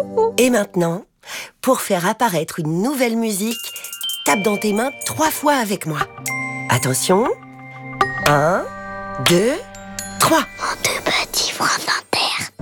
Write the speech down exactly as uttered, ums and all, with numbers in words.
Et maintenant, pour faire apparaître une nouvelle musique, tape dans tes mains trois fois avec moi. Attention. Un, deux, trois. Mon deux petits frères dentaires.